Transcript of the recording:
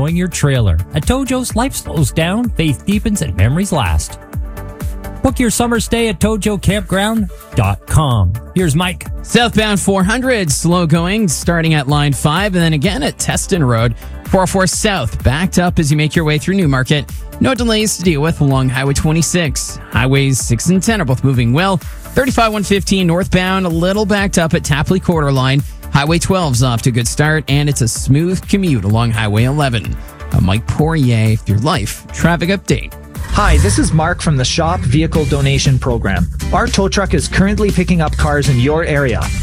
Towing your trailer. At Tojo's, life slows down, faith deepens, and memories last. Book your summer stay at tojocampground.com. Here's Mike. Southbound 400, slow going, starting at line 5, and then again at Teston Road. 404 South, backed up as you make your way through Newmarket. No delays to deal with along Highway 26. Highways 6 and 10 are both moving well. 35 115 northbound, a little backed up at Tapley Quarter Line. Highway 12's off to a good start, and it's a smooth commute along Highway 11. I'm Mike Poirier, your Life Traffic Update. Hi, this is Mark from the Shop Vehicle Donation Program. Our tow truck is currently picking up cars in your area.